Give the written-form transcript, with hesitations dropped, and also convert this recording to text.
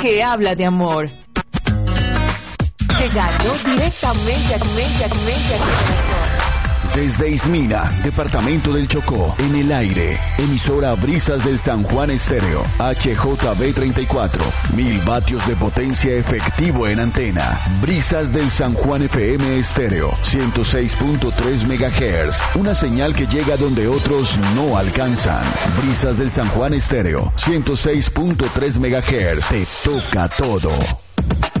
que habla de amor. Llegando directamente a tu corazón. Desde Ismina, departamento del Chocó, en el aire, emisora Brisas del San Juan Estéreo, HJB 34, 1000 vatios de potencia efectivo en antena. Brisas del San Juan FM Estéreo, 106.3 MHz, una señal que llega donde otros no alcanzan. Brisas del San Juan Estéreo, 106.3 MHz, te toca todo.